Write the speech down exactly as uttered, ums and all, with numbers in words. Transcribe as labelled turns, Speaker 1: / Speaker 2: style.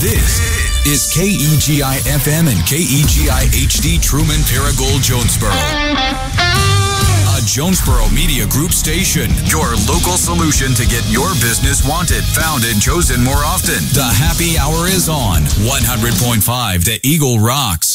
Speaker 1: This is K E G I F M and K E G I H D Truman Paragould Jonesboro. A Jonesboro Media Group station. Your local solution to get your business wanted, found, and chosen more often. The happy hour is on one hundred point five to Eagle Rocks.